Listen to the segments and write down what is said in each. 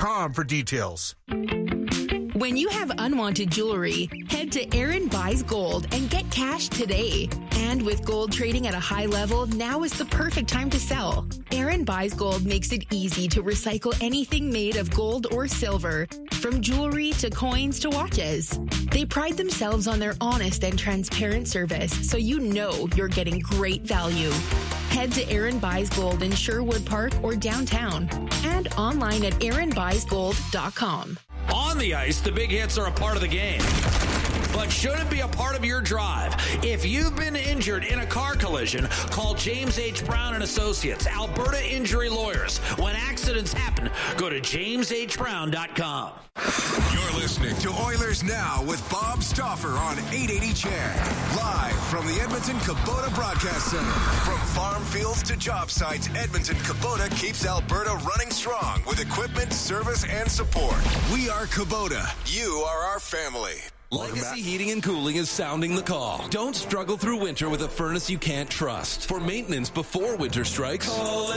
AaronBuys.com for details. When you have unwanted jewelry, head to Aaron Buys Gold and get cash today. And with gold trading at a high level, now is the perfect time to sell. Aaron Buys Gold makes it easy to recycle anything made of gold or silver, from jewelry to coins to watches. They pride themselves on their honest and transparent service, so you know you're getting great value. Head to Aaron Buys Gold in Sherwood Park or downtown, and online at AaronBuysGold.com. On the ice, the big hits are a part of the game, but shouldn't be a part of your drive. If you've been injured in a car collision, call James H. Brown and Associates, Alberta Injury Lawyers. When accidents happen, go to jameshbrown.com. You're listening to Oilers Now with Bob Stauffer on 880 CHED. Live from the Edmonton Kubota Broadcast Center. From farm fields to job sites, Edmonton Kubota keeps Alberta running strong with equipment, service, and support. We are Kubota. You are our family. Legacy Heating and Cooling is sounding the call. Don't struggle through winter with a furnace you can't trust. For maintenance before winter strikes, call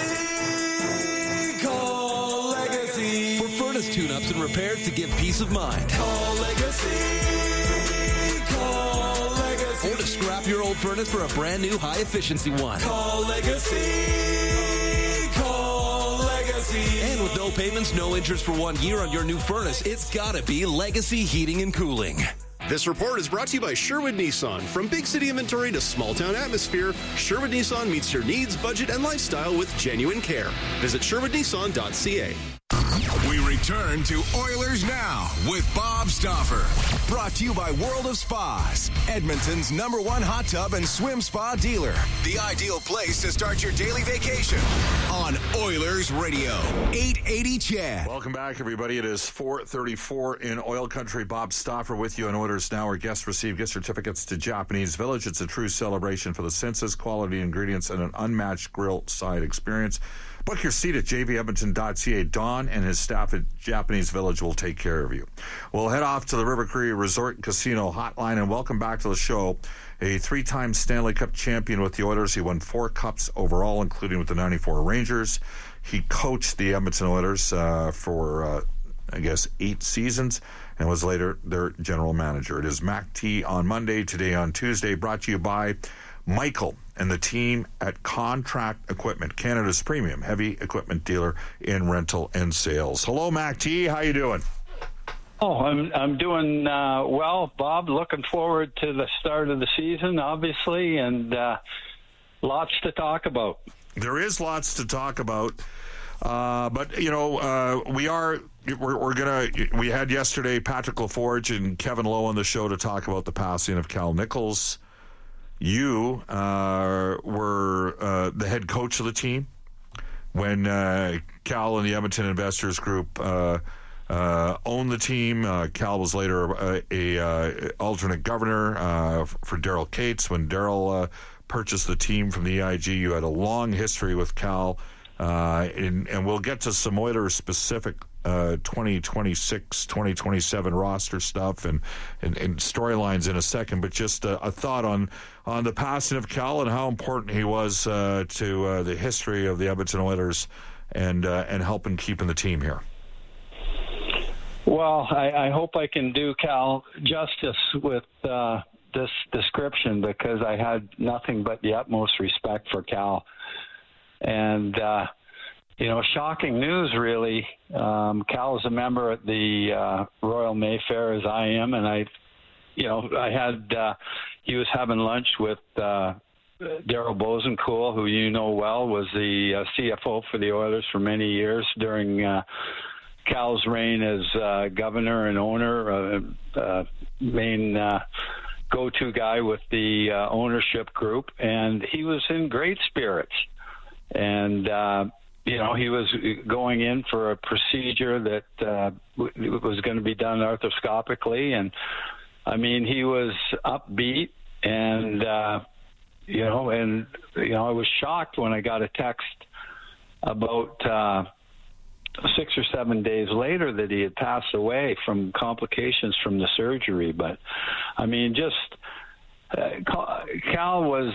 Legacy. Call Legacy. For furnace tune-ups and repairs to give peace of mind, call Legacy. Call Legacy. Or to scrap your old furnace for a brand new high-efficiency one, call Legacy. Call Legacy. And with no payments, no interest for 1 year on your new furnace, it's gotta be Legacy Heating and Cooling. This report is brought to you by Sherwood Nissan. From big city inventory to small town atmosphere, Sherwood Nissan meets your needs, budget, and lifestyle with genuine care. Visit SherwoodNissan.ca. We return to Oilers Now with Bob Stauffer. Brought to you by World of Spas, Edmonton's #1 hot tub and swim spa dealer. The ideal place to start your daily vacation on Oilers Radio, 880 CHED. Welcome back, everybody. It is 4:34 in Oil Country. Bob Stauffer with you on Oilers Now. Our guests receive gift certificates to Japanese Village. It's a true celebration for the senses, quality ingredients, and an unmatched grill side experience. Book your seat at jvedmonton.ca. Don and his staff at Japanese Village will take care of you. We'll head off to the River Cree Resort and Casino Hotline and welcome back to the show a three-time Stanley Cup champion with the Oilers. He won 4 cups overall, including with the 94 Rangers. He coached the Edmonton Oilers for 8 seasons and was later their general manager. It is Mac T on Monday, today on Tuesday, brought to you by Michael and the team at Contract Equipment, Canada's premium heavy equipment dealer in rental and sales. Hello, Mac T. How you doing? Oh, I'm doing well, Bob. Looking forward to the start of the season, obviously, and lots to talk about. There is lots to talk about, but we had yesterday Patrick LaForge and Kevin Lowe on the show to talk about the passing of Cal Nichols. You were the head coach of the team when Cal and the Edmonton Investors Group owned the team. Cal was later a alternate governor for Daryl Cates. When Daryl purchased the team from the EIG, you had a long history with Cal, and we'll get to some Oilers specific 2026, 2027 roster stuff and storylines in a second, but just a thought on the passing of Cal and how important he was to the history of the Edmonton Oilers and helping keeping the team here. Well, I hope I can do Cal justice with this description because I had nothing but the utmost respect for Cal. And shocking news, really. Cal is a member at the Royal Mayfair, as I am, and he was having lunch with Daryl Bozencool, who you know well, was the CFO for the Oilers for many years during Cal's reign as governor and owner, main go-to guy with the ownership group, and he was in great spirits. And he was going in for a procedure that was going to be done arthroscopically. And, he was upbeat. And, I was shocked when I got a text about 6 or 7 days later that he had passed away from complications from the surgery. But, Cal was...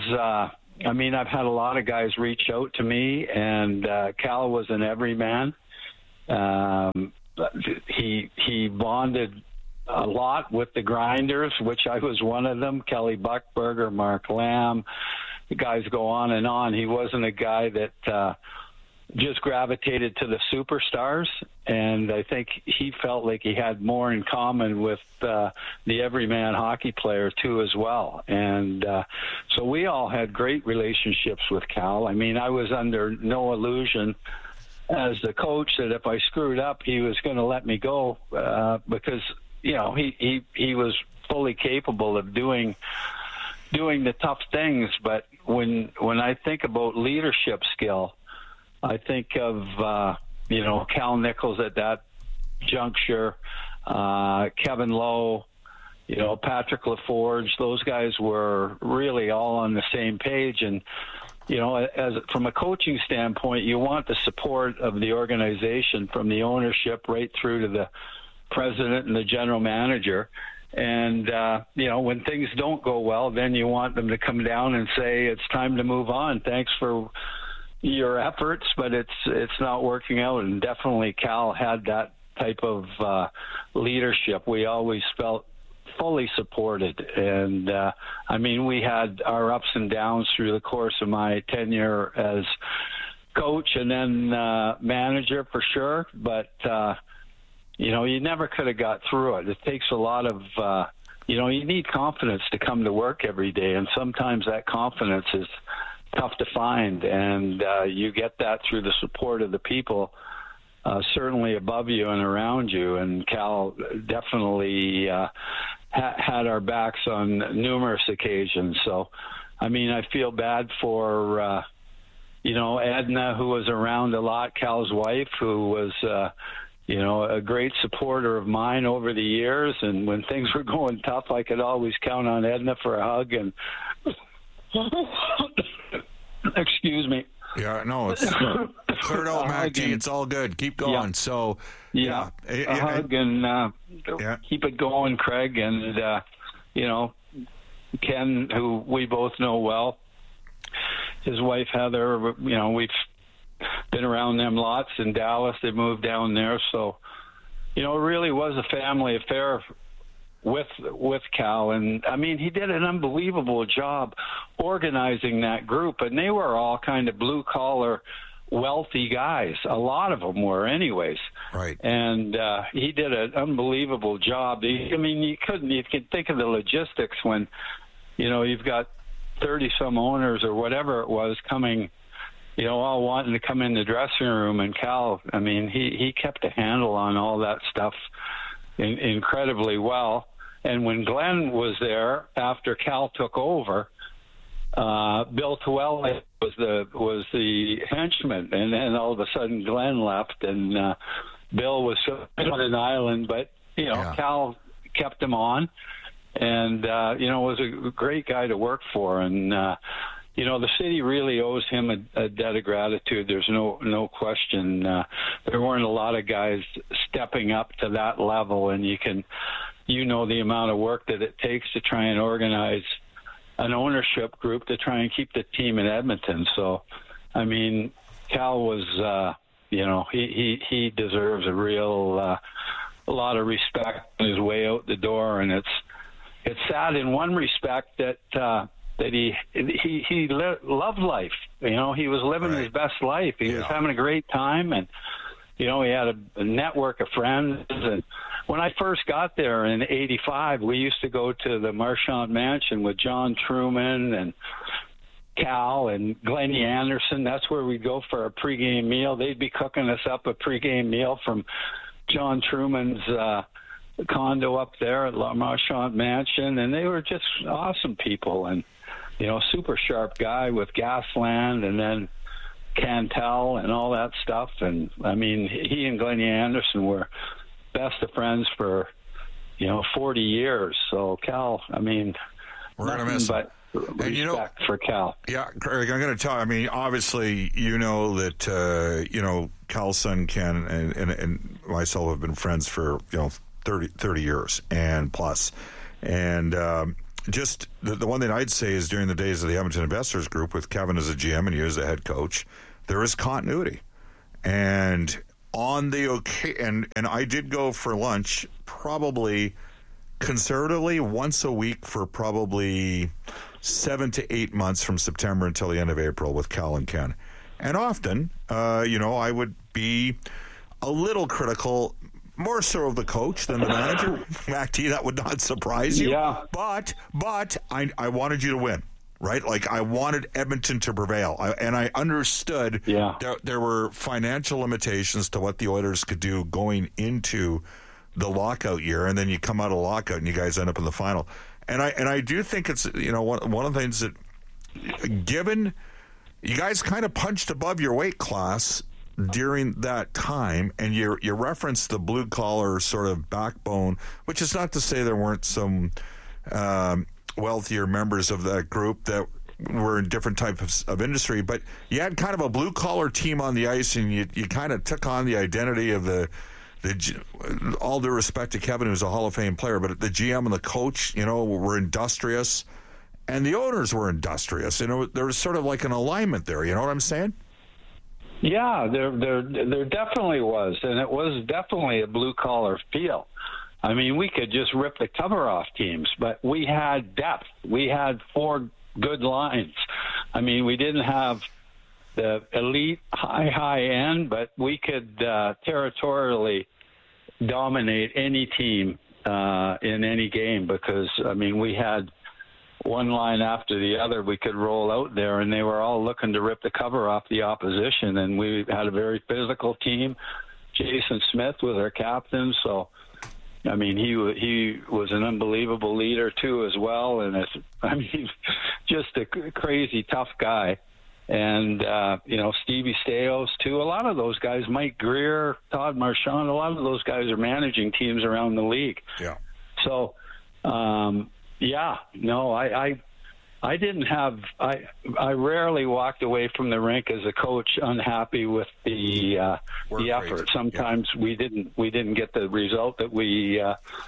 I've had a lot of guys reach out to me, and Cal was an everyman. He bonded a lot with the grinders, which I was one of them. Kelly Buchberger, Mark Lamb, the guys go on and on. He wasn't a guy that just gravitated to the superstars, and I think he felt like he had more in common with the everyman hockey player too as well. And so we all had great relationships with Cal. I mean, I was under no illusion as the coach that if I screwed up, he was going to let me go because he was fully capable of doing the tough things. But when I think about leadership skill, I think of, Cal Nichols at that juncture, Kevin Lowe, Patrick LaForge. Those guys were really all on the same page. And, from a coaching standpoint, you want the support of the organization from the ownership right through to the president and the general manager. And, when things don't go well, then you want them to come down and say, it's time to move on. Thanks for your efforts, but it's not working out. And definitely Cal had that type of leadership. We always felt fully supported. And we had our ups and downs through the course of my tenure as coach and then manager for sure. But, you never could have got through it. It takes a lot of, you need confidence to come to work every day. And sometimes that confidence is tough to find, and you get that through the support of the people certainly above you and around you. And Cal definitely had our backs on numerous occasions. So, I feel bad for Edna, who was around a lot, Cal's wife, who was a great supporter of mine over the years. And when things were going tough, I could always count on Edna for a hug. And excuse me. Yeah, no, it's cleared out, Mac. It's all good. Keep going. Yeah. So, a hug and keep it going, Craig. And, Ken, who we both know well, his wife, Heather, we've been around them lots in Dallas. They moved down there. So, it really was a family affair with Cal. And he did an unbelievable job organizing that group, and they were all kind of blue collar, wealthy guys. A lot of them were anyways. Right. And he did an unbelievable job. You can think of the logistics when, you've got 30 some owners or whatever it was coming, all wanting to come in the dressing room. And Cal, he kept a handle on all that stuff incredibly well. And when Glenn was there after Cal took over, Bill Tuelle was the henchman, and then all of a sudden Glenn left, and Bill was on an island, but Cal kept him on, and was a great guy to work for. And the city really owes him a debt of gratitude. There's no question. There weren't a lot of guys stepping up to that level, and the amount of work that it takes to try and organize an ownership group to try and keep the team in Edmonton. So, Cal was, he deserves a lot of respect on his way out the door. And it's sad in one respect that he loved life. He was living his best life. He was having a great time, and he had a network of friends. And when I first got there in '85, we used to go to the Marchant Mansion with John Truman and Cal and Glennie Anderson. That's where we'd go for a pregame meal. They'd be cooking us up a pregame meal from John Truman's condo up there at La Marchant Mansion, and they were just awesome people. And super sharp guy with Gasland, and then Cantel and all that stuff. And he and Glennie Anderson were best of friends for 40 years. So Cal, we're gonna miss him. Respect for Cal. Yeah, Craig, I'm going to tell you, obviously, that Cal's son Ken and myself have been friends for 30 years and plus. And just the one thing I'd say is during the days of the Edmonton Investors Group with Kevin as a GM and you as the head coach, there is continuity. And on the occasion, and I did go for lunch probably conservatively once a week for probably 7 to 8 months from September until the end of April with Cal and Ken. And often, I would be a little critical, more so of the coach than the manager. Mac T, that would not surprise you. Yeah. But I wanted you to win, right? Like, I wanted Edmonton to prevail. And I understood there were financial limitations to what the Oilers could do going into the lockout year. And then you come out of lockout and you guys end up in the final. And I do think it's, one of the things that, given you guys kind of punched above your weight class during that time, and you referenced the blue-collar sort of backbone, which is not to say there weren't some wealthier members of that group that were in different types of industry, but you had kind of a blue-collar team on the ice, and you kind of took on the identity of the all due respect to Kevin, who's a Hall of Fame player, but the GM and the coach, were industrious, and the owners were industrious. There was sort of like an alignment there. You know what I'm saying? Yeah, there definitely was, and it was definitely a blue-collar feel. I mean, we could just rip the cover off teams, but we had depth. We had 4 good lines. I mean, we didn't have the elite high end, but we could territorially dominate any team in any game because, I mean, we had one line after the other we could roll out there, and they were all looking to rip the cover off the opposition, and we had a very physical team. Jason Smith was our captain, so I mean he was an unbelievable leader too as well, and just a crazy tough guy. And Stevie Stais too. A lot of those guys, Mike Greer, Todd Marchand, a lot of those guys are managing teams around the league. Yeah. So I didn't have. I rarely walked away from the rink as a coach unhappy with the effort. Sometimes we didn't get the result that we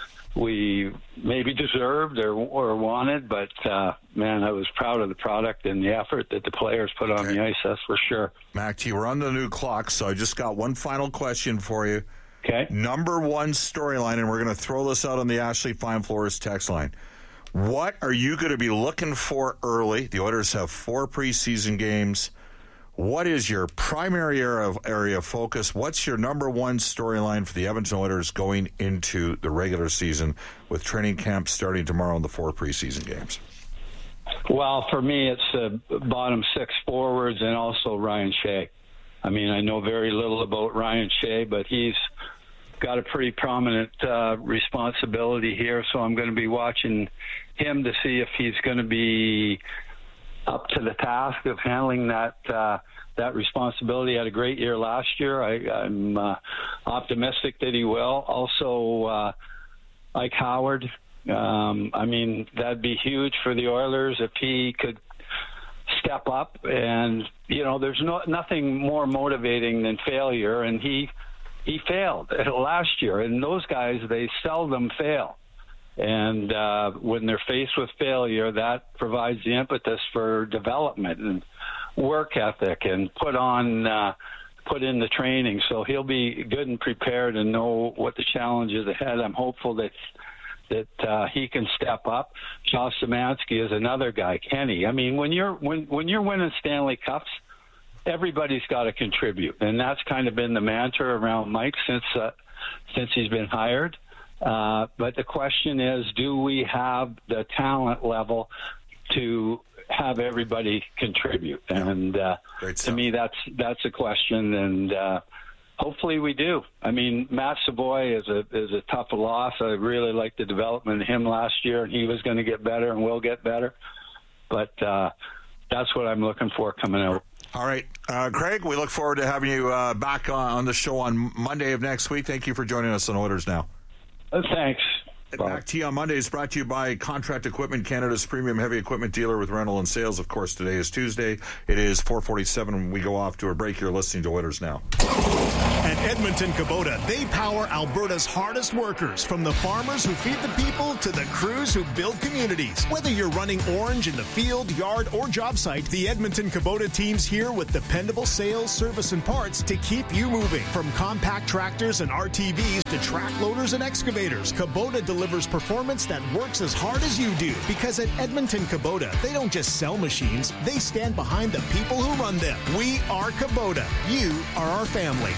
maybe deserved or wanted, but man, I was proud of the product and the effort that the players put on the ice. That's for sure. Mac T, we're on the new clock, so I just got one final question for you. Okay. Number one storyline, and we're going to throw this out on the Ashley Fine Floors text line. What are you going to be looking for early? The Oilers have 4 preseason games. What is your primary area of focus? What's your number one storyline for the Edmonton Oilers going into the regular season with training camp starting tomorrow in the 4 preseason games? Well, for me, it's the bottom 6 forwards and also Ryan Shea. I mean, I know very little about Ryan Shea, but he's got a pretty prominent responsibility here, so I'm going to be watching him to see if he's going to be up to the task of handling that responsibility. He had a great year last year. I'm optimistic that he will. Also, Ike Howard. I mean, that'd be huge for the Oilers if he could step up. And, there's nothing more motivating than failure, and he failed last year. And those guys, they seldom fail. And when they're faced with failure, that provides the impetus for development and work ethic and put in the training. So he'll be good and prepared and know what the challenge is ahead. I'm hopeful that he can step up. Josh Szymanski is another guy. Kenny. I mean, when you're winning Stanley Cups, everybody's got to contribute, and that's kind of been the mantra around Mike since he's been hired. But the question is, do we have the talent level to have everybody contribute? And to me, that's a question, and hopefully we do. I mean, Matt Savoy is a tough loss. I really liked the development of him last year, and he was going to get better and will get better. But that's what I'm looking for coming out. All right. Craig, we look forward to having you back on the show on Monday of next week. Thank you for joining us on Oilers Now. Thanks. Back to you on Monday is brought to you by Contract Equipment, Canada's premium heavy equipment dealer with rental and sales. Of course, today is Tuesday. It is 4:47 when we go off to a break. You're listening to Oilers Now. At Edmonton Kubota, they power Alberta's hardest workers, from the farmers who feed the people to the crews who build communities. Whether you're running orange in the field, yard, or job site, the Edmonton Kubota team's here with dependable sales, service, and parts to keep you moving. From compact tractors and RTVs to track loaders and excavators, Kubota delivers performance that works as hard as you do. Because at Edmonton Kubota, they don't just sell machines, they stand behind the people who run them. We are Kubota. You are our family.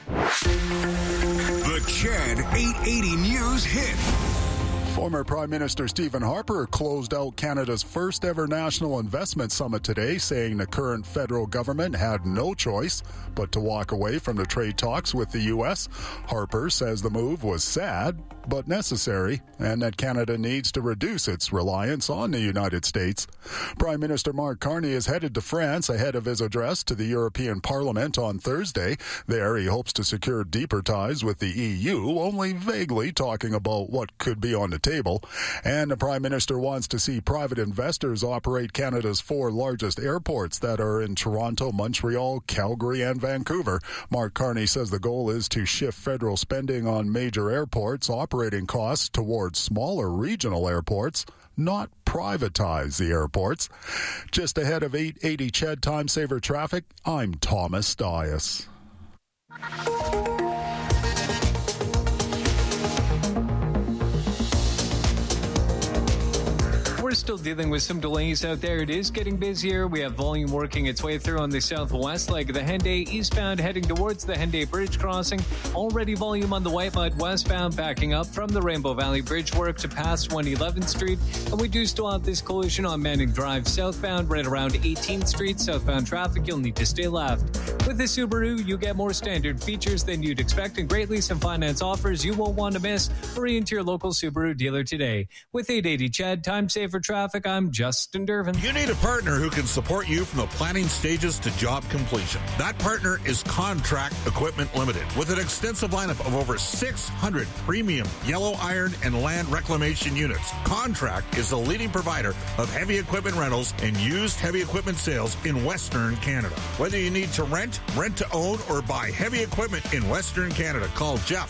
The CHED 880 News hit. Former Prime Minister Stephen Harper closed out Canada's first ever National Investment Summit today, saying the current federal government had no choice but to walk away from the trade talks with the U.S. Harper says the move was sad but necessary, and that Canada needs to reduce its reliance on the United States. Prime Minister Mark Carney is headed to France ahead of his address to the European Parliament on Thursday. There, he hopes to secure deeper ties with the EU, only vaguely talking about what could be on the table. And the Prime Minister wants to see private investors operate Canada's 4 largest airports that are in Toronto, Montreal, Calgary, and Vancouver. Mark Carney says the goal is to shift federal spending on major airports operating costs towards smaller regional airports, not privatize the airports. Just ahead of 880 CHED Time Saver Traffic, I'm Thomas Dias. We're still dealing with some delays out there. It is getting busier. We have volume working its way through on the southwest leg of the Henday, eastbound heading towards the Henday Bridge crossing. Already volume on the Whitemud westbound, backing up from the Rainbow Valley Bridge work to past 111th Street. And we do still have this collision on Manning Drive southbound, right around 18th Street. Southbound traffic, you'll need to stay left. With the Subaru, you get more standard features than you'd expect and great lease and finance offers you won't want to miss. Hurry into your local Subaru dealer today. With 880 CHED Time Saver Traffic, I'm Justin Dervin. You need a partner who can support you from the planning stages to job completion. That partner is Contract Equipment Limited. With an extensive lineup of over 600 premium yellow iron and land reclamation units, Contract is the leading provider of heavy equipment rentals and used heavy equipment sales in Western Canada. Whether you need to rent to own, or buy heavy equipment in Western Canada, call Jeff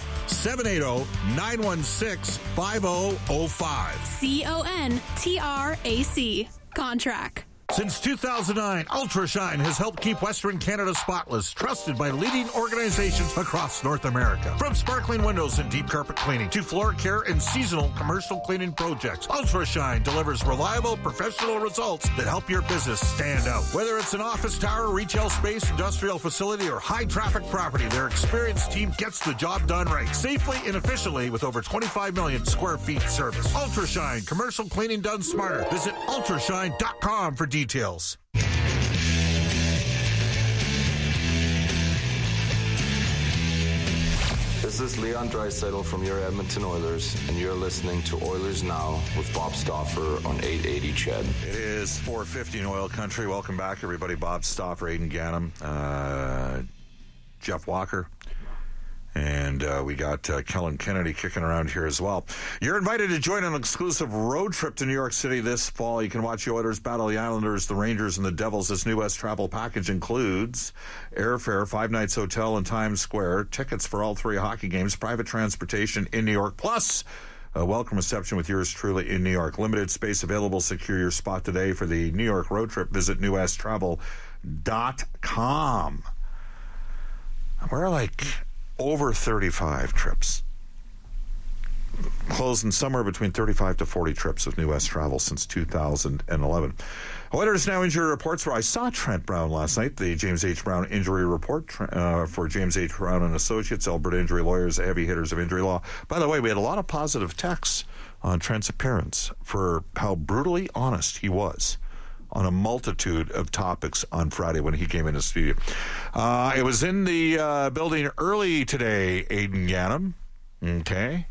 780-916-5005. CONTRAC. Contract. Since 2009, Ultrashine has helped keep Western Canada spotless, trusted by leading organizations across North America. From sparkling windows and deep carpet cleaning to floor care and seasonal commercial cleaning projects, Ultrashine delivers reliable, professional results that help your business stand out. Whether it's an office tower, retail space, industrial facility, or high-traffic property, their experienced team gets the job done right, safely and efficiently with over 25 million square feet service. Ultrashine, commercial cleaning done smarter. Visit ultrashine.com for details. This is Leon Draisaitl from your Edmonton Oilers, and you're listening to Oilers Now with Bob Stauffer on 880 CHED. It is 4:50 in Oil Country. Welcome back, everybody. Bob Stauffer, Aidan Gannam, Jeff Walker. And we got Kellen Kennedy kicking around here as well. You're invited to join an exclusive road trip to New York City this fall. You can watch the Oilers battle the Islanders, the Rangers, and the Devils. This New West travel package includes airfare, 5 nights hotel in Times Square, tickets for all 3 hockey games, private transportation in New York, plus a welcome reception with yours truly in New York. Limited space available. Secure your spot today for the New York road trip. Visit newwesttravel.com. We're like over 35 trips. Closing somewhere between 35 to 40 trips with New West Travel since 2011. Oilers Now injury reports where I saw Trent Brown last night. The James H. Brown injury report for James H. Brown and Associates, Alberta Injury Lawyers, heavy hitters of injury law. By the way, we had a lot of positive texts on Trent's appearance for how brutally honest he was on a multitude of topics on Friday when he came in the studio. It was in the building early today, Aidan Gannam, okay?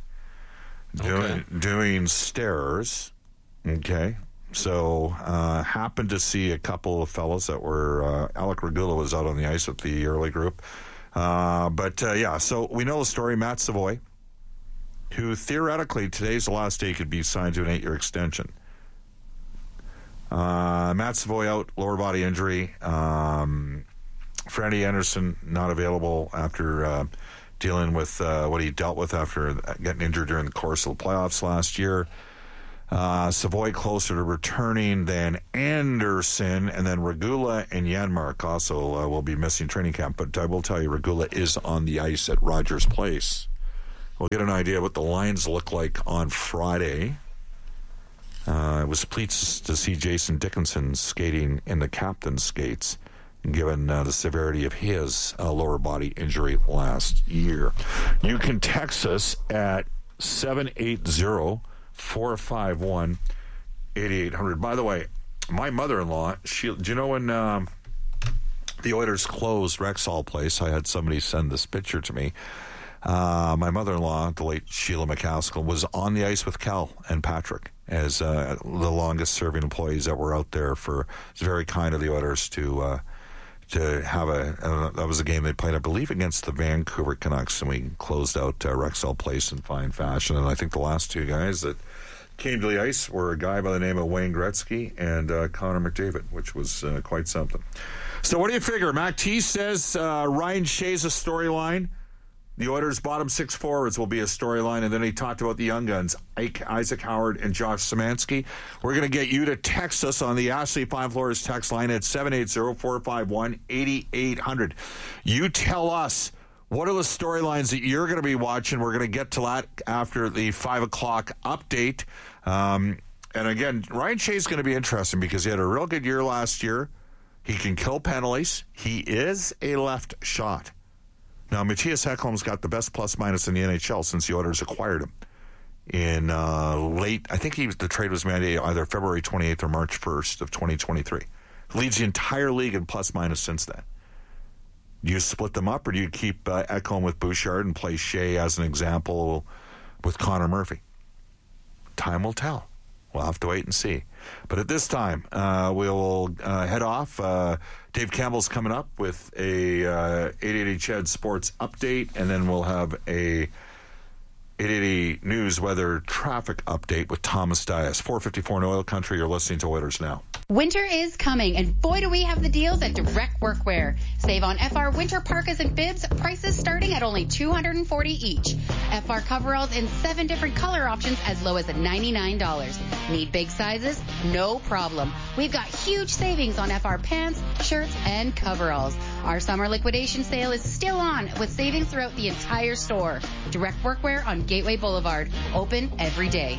Doing stairs, okay? So happened to see a couple of fellas that were, Alec Regula was out on the ice with the early group. So we know the story. Matt Savoy, who theoretically, today's the last day, could be signed to an 8-year extension. Matt Savoy out, lower body injury. Freddie Anderson not available after dealing with what he dealt with after getting injured during the course of the playoffs last year. Savoy closer to returning than Anderson, and then Regula and Janmark also will be missing training camp. But I will tell you, Regula is on the ice at Rogers Place. We'll get an idea what the lines look like on Friday. I was pleased to see Jason Dickinson skating in the captain's skates, given the severity of his lower body injury last year. You can text us at 780-451-8800. By the way, my mother-in-law, do you know when the Oilers closed Rexall Place, I had somebody send this picture to me. My mother-in-law, the late Sheila McCaskill, was on the ice with Cal and Patrick as the longest-serving employees that were out there. It's very kind of the Oilers to have that was a game they played, I believe, against the Vancouver Canucks, and we closed out Rexall Place in fine fashion. And I think the last two guys that came to the ice were a guy by the name of Wayne Gretzky and Connor McDavid, which was quite something. So what do you figure? Mac T says Ryan Shea's a storyline. The Oilers' bottom six forwards will be a storyline, and then he talked about the young guns, Isaac Howard and Josh Szymanski. We're going to get you to text us on the Ashley Fine Floors text line at 780-451-8800. You tell us, what are the storylines that you're going to be watching? We're going to get to that after the 5 o'clock update. And again, Ryan Shea's going to be interesting because he had a real good year last year. He can kill penalties. He is a left shot. Now, Matthias Ekholm's got the best plus-minus in the NHL since the Oilers acquired him in late. I think the trade was mandated either February 28th or March 1st of 2023. Leads the entire league in plus-minus since then. Do you split them up, or do you keep Ekholm with Bouchard and play Shea as an example with Connor Murphy? Time will tell. We'll have to wait and see. But at this time, we'll head off. Dave Campbell's coming up with a 880 CHED Sports update, and then we'll have a 880 News weather traffic update with Thomas Dias. 454 in Oil Country. You're listening to Oilers Now. Winter is coming, and boy do we have the deals at Direct Workwear. Save on FR winter parkas and bibs, prices starting at only $240 each. FR coveralls in 7 different color options as low as $99. Need big sizes? No problem. We've got huge savings on FR pants, shirts, and coveralls. Our summer liquidation sale is still on with savings throughout the entire store. Direct Workwear on Gateway Boulevard, open every day.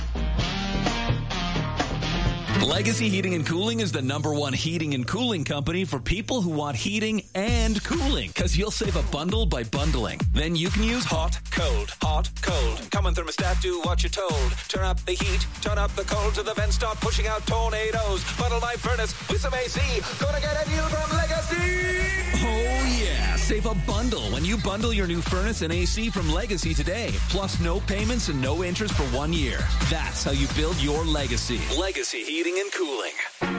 Legacy Heating and Cooling is the #1 heating and cooling company for people who want heating and cooling, because you'll save a bundle by bundling. Then you can use hot, cold, Come on, thermostat, do what you're told. Turn up the heat, turn up the cold, to the vents start pushing out tornadoes. Bundle my furnace with some AC. Gonna get a deal from Legacy. Oh yeah, save a bundle when you bundle your new furnace and AC from Legacy today. Plus no payments and no interest for 1 year. That's how you build your legacy. Legacy Heating and Cooling.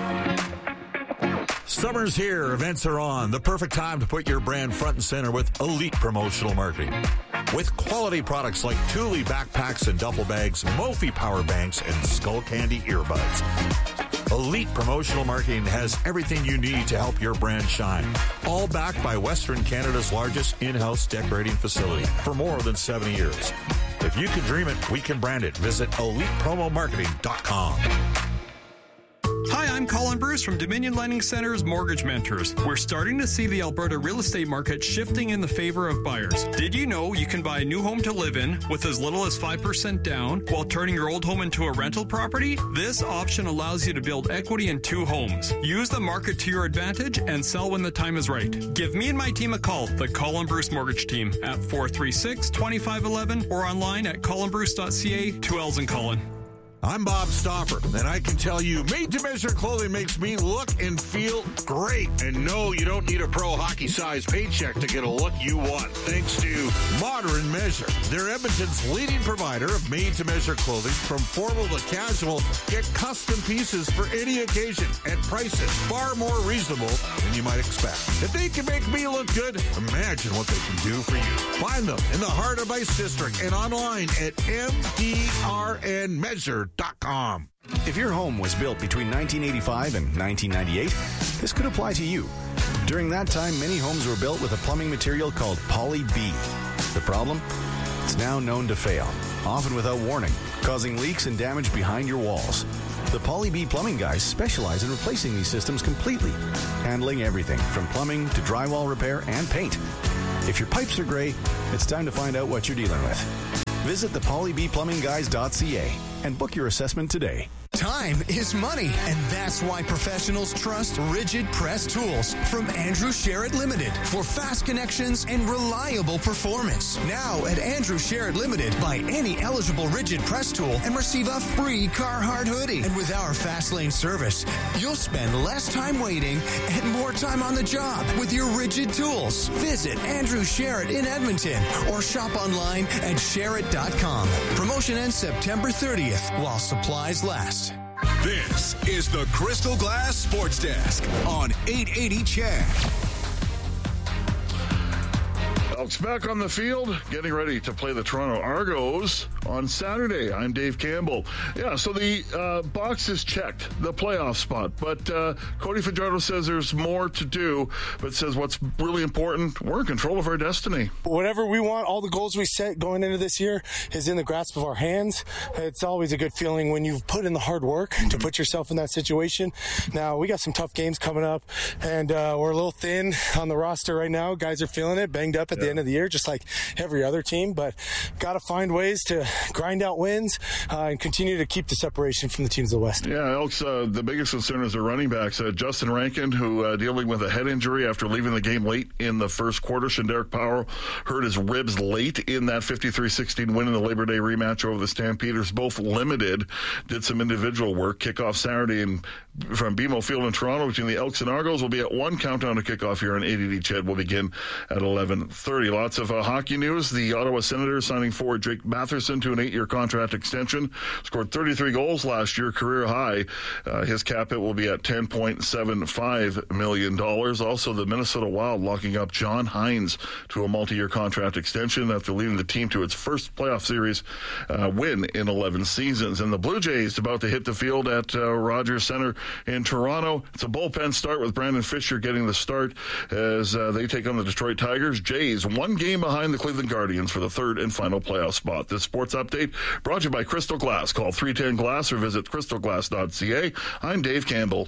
Summer's here. Events are on. The perfect time to put your brand front and center with elite promotional marketing. With quality products like Thule backpacks and duffel bags, Mophie power banks, and Skull Candy earbuds. Elite promotional marketing has everything you need to help your brand shine. All backed by Western Canada's largest in-house decorating facility for more than 70 years. If you can dream it, we can brand it. Visit ElitePromoMarketing.com. Hi, I'm Colin Bruce from Dominion Lending Center's Mortgage Mentors. We're starting to see the Alberta real estate market shifting in the favor of buyers. Did you know you can buy a new home to live in with as little as 5% down while turning your old home into a rental property? This option allows you to build equity in 2 homes. Use the market to your advantage and sell when the time is right. Give me and my team a call, the Colin Bruce Mortgage Team, at 436-2511 or online at colinbruce.ca, 2 L's in Colin. I'm Bob Stauffer, and I can tell you, made-to-measure clothing makes me look and feel great. And no, you don't need a pro hockey-sized paycheck to get a look you want, thanks to Modern Measure. They're Edmonton's leading provider of made-to-measure clothing. From formal to casual, get custom pieces for any occasion at prices far more reasonable than you might expect. If they can make me look good, imagine what they can do for you. Find them in the Heart of Ice District and online at mdrnmeasure.com. If your home was built between 1985 and 1998, this could apply to you. During that time, many homes were built with a plumbing material called Poly B. The problem? It's now known to fail, often without warning, causing leaks and damage behind your walls. The Poly B plumbing guys specialize in replacing these systems completely, handling everything from plumbing to drywall repair and paint. If your pipes are gray, it's time to find out what you're dealing with. Visit thepolybplumbingguys.ca and book your assessment today. Time is money, and that's why professionals trust Rigid Press Tools from Andrew Sherritt Limited for fast connections and reliable performance. Now at Andrew Sherritt Limited, buy any eligible Rigid Press tool and receive a free Carhartt hoodie. And with our Fast Lane service, you'll spend less time waiting and more time on the job with your Rigid tools. Visit Andrew Sherritt in Edmonton or shop online at Sherritt.com. Promotion ends September 30th while supplies last. This is the Crystal Glass Sports Desk on 880 CHED. Elks back on the field, getting ready to play the Toronto Argos on Saturday. I'm Dave Campbell. Yeah, so the box is checked, the playoff spot. But Cody Fajardo says there's more to do, but says what's really important, we're in control of our destiny. Whatever we want, all the goals we set going into this year is in the grasp of our hands. It's always a good feeling when you've put in the hard work to put yourself in that situation. Now, we got some tough games coming up, and we're a little thin on the roster right now. Guys are feeling it, banged up at the end of the year, just like every other team, but got to find ways to grind out wins and continue to keep the separation from the teams of the West. Yeah, Elks, the biggest concern is their running backs. Justin Rankin, who dealing with a head injury after leaving the game late in the first quarter. Shanderick Powell hurt his ribs late in that 53-16 win in the Labor Day rematch over the Stampeders. Both limited, did some individual work. Kickoff Saturday from BMO Field in Toronto between the Elks and Argos will be at 1 countdown to kickoff here on 880 CHED. Will begin at 11:30. Lots of hockey news. The Ottawa Senators signing forward Drake Batherson to an 8-year contract extension. Scored 33 goals last year, career high. His cap hit will be at $10.75 million. Also, the Minnesota Wild locking up John Hines to a multi-year contract extension after leading the team to its first playoff series win in 11 seasons. And the Blue Jays about to hit the field at Rogers Center in Toronto. It's a bullpen start with Brandon Fisher getting the start as they take on the Detroit Tigers. Jays 1 game behind the Cleveland Guardians for the third and final playoff spot. This sports update brought to you by Crystal Glass. Call 310-GLASS or visit crystalglass.ca. I'm Dave Campbell.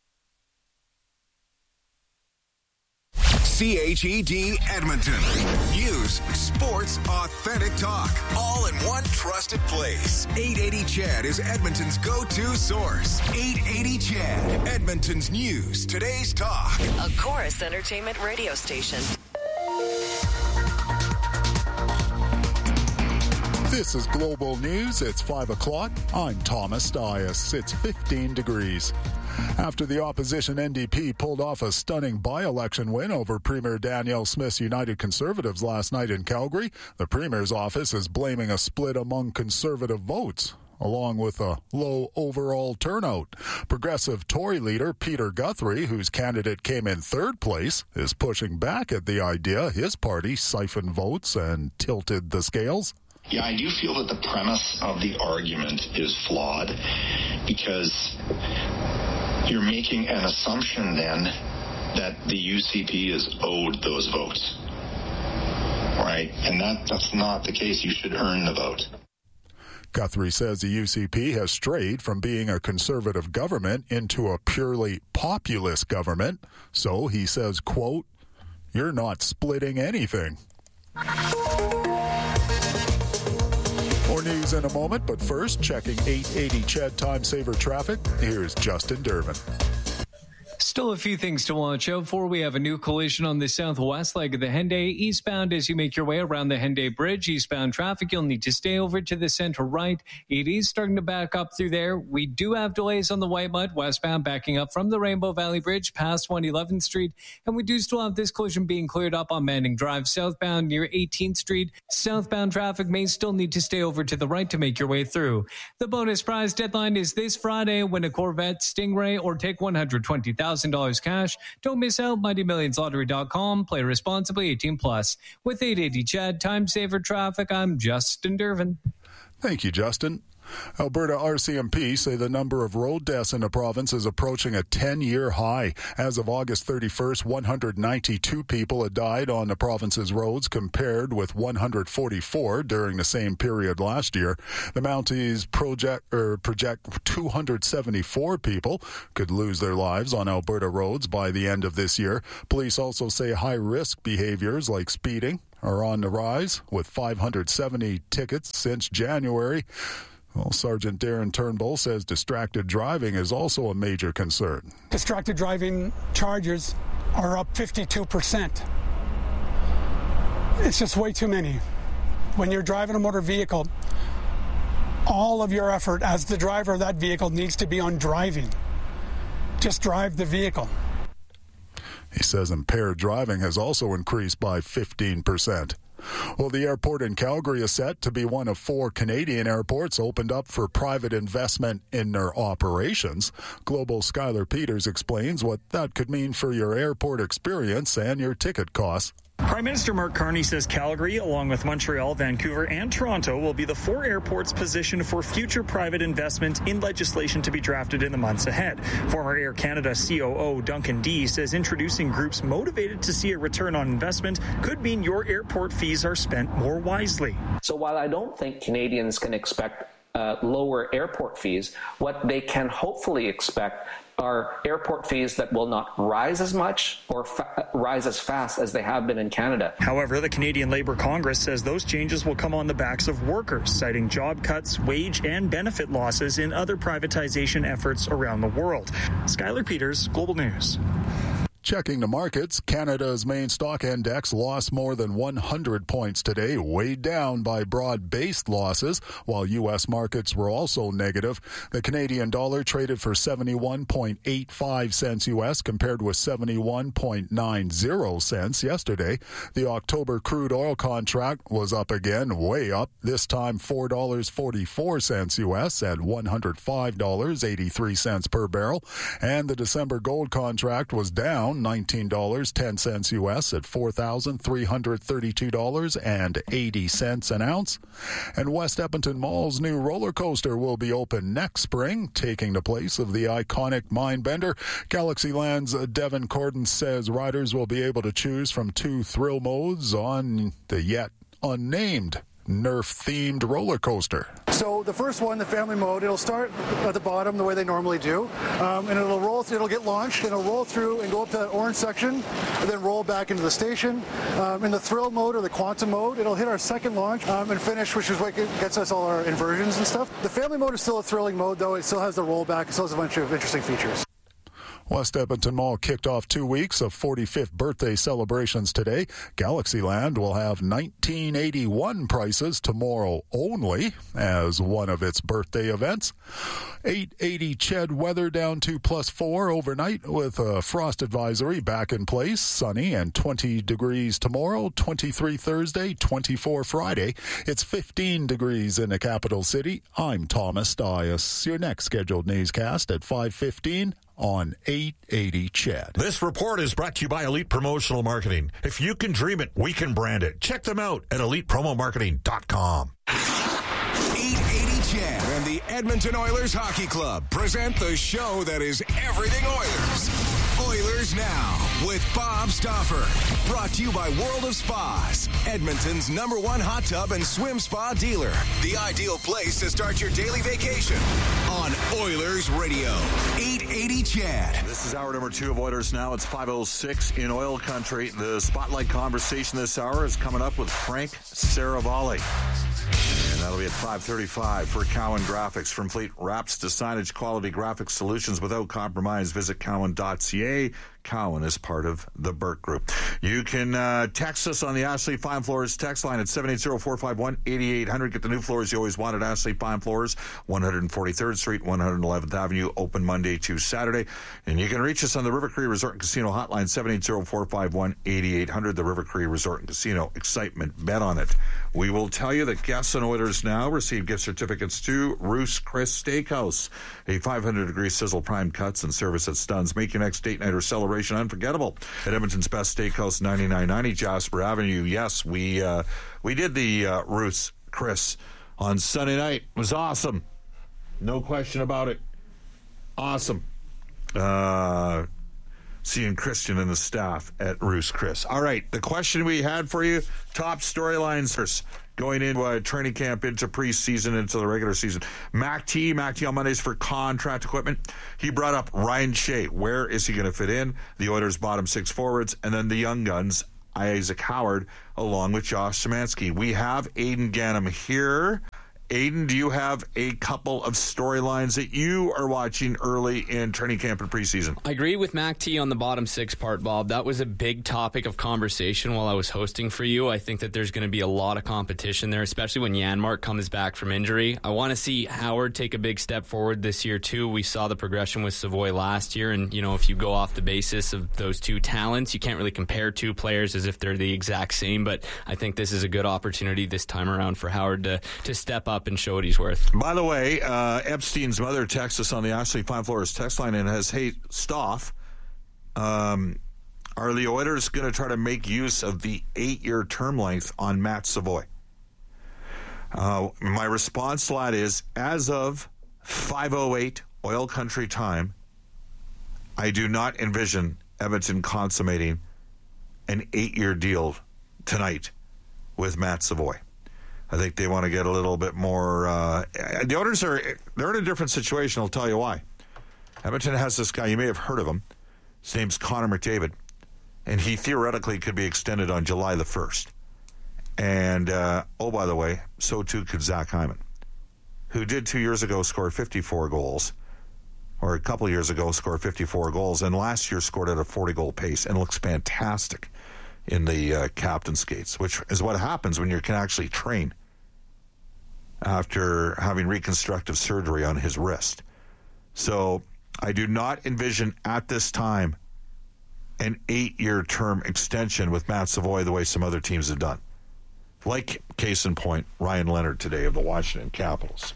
CHED Edmonton. News, sports, authentic talk. All in one trusted place. 880 CHED is Edmonton's go-to source. 880 CHED, Edmonton's news, today's talk. A Chorus Entertainment radio station. This is Global News. It's 5 o'clock. I'm Thomas Dias. It's 15 degrees. After the opposition NDP pulled off a stunning by-election win over Premier Danielle Smith's United Conservatives last night in Calgary, the Premier's office is blaming a split among Conservative votes, along with a low overall turnout. Progressive Tory leader Peter Guthrie, whose candidate came in third place, is pushing back at the idea his party siphoned votes and tilted the scales. Yeah, I do feel that the premise of the argument is flawed because you're making an assumption then that the UCP is owed those votes, right? And that's not the case. You should earn the vote. Guthrie says the UCP has strayed from being a conservative government into a purely populist government. So he says, quote, "You're not splitting anything." More news in a moment, but first, checking 880 CHED Time Saver traffic. Here's Justin Durbin. Still a few things to watch out for. We have a new collision on the southwest leg of the Henday. Eastbound, as you make your way around the Henday Bridge, eastbound traffic, you'll need to stay over to the center right. It is starting to back up through there. We do have delays on the Whitemud, westbound, backing up from the Rainbow Valley Bridge past 111th Street. And we do still have this collision being cleared up on Manning Drive, southbound near 18th Street. Southbound traffic may still need to stay over to the right to make your way through. The bonus prize deadline is this Friday. Win a Corvette, Stingray, or take $120,000 cash. Don't miss out. MightyMillionsLottery.com. Play responsibly. 18+. With 880 Chad, time saver traffic, I'm Justin Dervin. Thank you, Justin. Alberta RCMP say the number of road deaths in the province is approaching a 10-year high. As of August 31st, 192 people had died on the province's roads, compared with 144 during the same period last year. The Mounties project 274 people could lose their lives on Alberta roads by the end of this year. Police also say high-risk behaviors like speeding are on the rise, with 570 tickets since January. Well, Sergeant Darren Turnbull says distracted driving is also a major concern. Distracted driving charges are up 52%. It's just way too many. When you're driving a motor vehicle, all of your effort as the driver of that vehicle needs to be on driving. Just drive the vehicle. He says impaired driving has also increased by 15%. Well, the airport in Calgary is set to be one of 4 Canadian airports opened up for private investment in their operations. Global Skylar Peters explains what that could mean for your airport experience and your ticket costs. Prime Minister Mark Carney says Calgary, along with Montreal, Vancouver, and Toronto, will be the 4 airports positioned for future private investment in legislation to be drafted in the months ahead. Former Air Canada COO Duncan Dee says introducing groups motivated to see a return on investment could mean your airport fees are spent more wisely. So while I don't think Canadians can expect lower airport fees, what they can hopefully expect are airport fees that will not rise as much or rise as fast as they have been in Canada. However, the Canadian Labour Congress says those changes will come on the backs of workers, citing job cuts, wage and benefit losses in other privatization efforts around the world. Skylar Peters, Global News. Checking the markets, Canada's main stock index lost more than 100 points today, weighed down by broad-based losses, while U.S. markets were also negative. The Canadian dollar traded for 71.85 cents U.S. compared with 71.90 cents yesterday. The October crude oil contract was up again, way up, this time $4.44 U.S. at $105.83 per barrel. And the December gold contract was down $19.10 U.S. at $4,332.80 an ounce. And West Edmonton Mall's new roller coaster will be open next spring, taking the place of the iconic Mindbender. Galaxyland's Devin Corden says riders will be able to choose from 2 thrill modes on the yet unnamed Nerf-themed roller coaster. So the first one, the family mode, it'll start at the bottom the way they normally do, and it'll roll through, it'll get launched, and it'll roll through and go up to that orange section, and then roll back into the station. In the thrill mode or the quantum mode, it'll hit our second launch and finish, which is what gets us all our inversions and stuff. The family mode is still a thrilling mode, though. It still has the rollback. It still has a bunch of interesting features. West Edmonton Mall kicked off 2 weeks of 45th birthday celebrations today. Galaxyland will have 1981 prices tomorrow only as one of its birthday events. 880 Ched weather down to +4 overnight with a frost advisory back in place. Sunny and 20 degrees tomorrow, 23 Thursday, 24 Friday. It's 15 degrees in the capital city. I'm Thomas Dias. Your next scheduled newscast at 5:15 on 880 Ched. This report is brought to you by Elite Promotional Marketing. If you can dream it, we can brand it. Check them out at elitepromomarketing.com. 880 Ched and the Edmonton Oilers Hockey Club present the show that is everything Oilers. Oilers Now with Bob Stauffer. Brought to you by World of Spas, Edmonton's #1 hot tub and swim spa dealer. The ideal place to start your daily vacation on Oilers Radio. 880 Ched. This is hour number 2 of Oilers Now. It's 5:06 in oil country. The spotlight conversation this hour is coming up with Frank Saravalli. And that'll be at 5:35 for Cowan Graphics. From fleet wraps to signage, quality graphic solutions without compromise. Visit cowan.ca. Cowan is part of the Burke Group. You can text us on the Ashley Fine Floors text line at 780-451-8800. Get the new floors you always wanted. Ashley Fine Floors, 143rd Street, 111th Avenue, open Monday to Saturday. And you can reach us on the River Cree Resort and Casino hotline, 780-451-8800. The River Cree Resort and Casino. Excitement. Bet on it. We will tell you that guests and Oilers Now receive gift certificates to Ruth's Chris Steakhouse. A 500-degree sizzle prime cuts and service that stuns. Make your next date night or celebration unforgettable at Edmonton's Best Steakhouse, 9990 Jasper Avenue. Yes, we did the Ruth's Chris on Sunday night. It was awesome. No question about it. Awesome. Seeing Christian and the staff at Ruth's Chris. All right, the question we had for you, top storylines going into training camp, into preseason, into the regular season. Mac T on Mondays for contract equipment. He brought up Ryan Shea. Where is he going to fit in? The Oilers' bottom six forwards, and then the young guns, Isaac Howard, along with Josh Szymanski. We have Aidan Gannam here. Aidan, do you have a couple of storylines that you are watching early in training camp and preseason? I agree with Mac T on the bottom six part, Bob. That was a big topic of conversation while I was hosting for you. I think that there's going to be a lot of competition there, especially when Janmark comes back from injury. I want to see Howard take a big step forward this year, too. We saw the progression with Savoy last year, and, you know, if you go off the basis of those two talents, you can't really compare two players as if they're the exact same, but I think this is a good opportunity this time around for Howard to step up and show what he's worth. By the way, Epstein's mother texts us on the Ashley Fine Floors text line and has, hey, Stoff, are the Oilers going to try to make use of the 8-year term length on Matt Savoy? My response to that is, as of 5:08 Oil Country time, I do not envision Edmonton consummating an 8-year deal tonight with Matt Savoy. I think they want to get a little bit more. The Oilers they're in a different situation. I'll tell you why. Edmonton has this guy. You may have heard of him. His name's Connor McDavid, and he theoretically could be extended on July the 1st. And by the way, so too could Zach Hyman, who did 2 years ago score 54 goals, or a couple of years ago scored 54 goals, and last year scored at a 40-goal pace and looks fantastic in the captain skates, which is what happens when you can actually train after having reconstructive surgery on his wrist. So I do not envision at this time an 8-year term extension with Matt Savoy the way some other teams have done. Like, case in point, Ryan Leonard today of the Washington Capitals.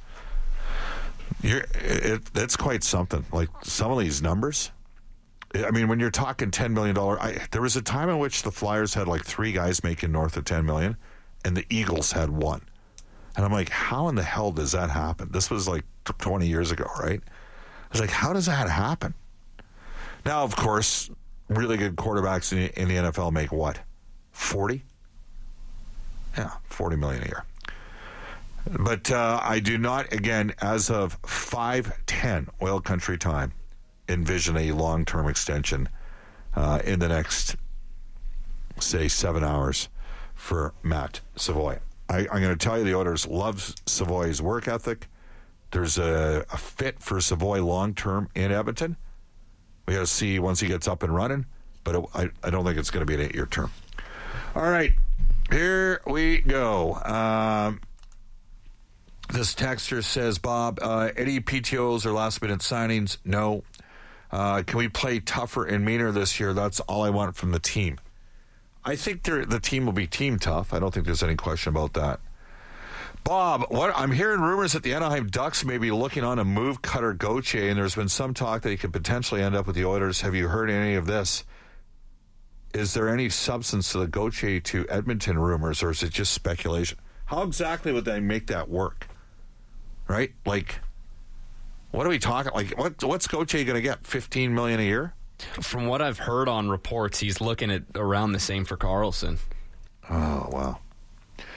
That's quite something. Like, some of these numbers, I mean, when you're talking $10 million, there was a time in which the Flyers had like 3 guys making north of $10 million, and the Eagles had 1. And I'm like, how in the hell does that happen? This was like 20 years ago, right? I was like, how does that happen? Now, of course, really good quarterbacks in the NFL make what? 40? Yeah, $40 million a year. But I do not, again, as of 5:10 Oil Country time, envision a long-term extension in the next, say, 7 hours for Matt Savoy. I'm going to tell you the Oilers love Savoy's work ethic. There's a fit for Savoy long-term in Edmonton. We got to see once he gets up and running, but I don't think it's going to be an 8-year term. All right, here we go. This texter says, Bob, any PTOs or last-minute signings? No. Can we play tougher and meaner this year? That's all I want from the team. I think the team will be team tough. I don't think there's any question about that. Bob, I'm hearing rumors that the Anaheim Ducks may be looking on to move Cutter Gauthier, and there's been some talk that he could potentially end up with the Oilers. Have you heard any of this? Is there any substance to the Gauthier to Edmonton rumors, or is it just speculation? How exactly would they make that work? Right? Like, what are we talking? Like, what's Gauthier going to get? $15 million a year? From what I've heard on reports, he's looking at around the same for Karlsson. Oh, wow.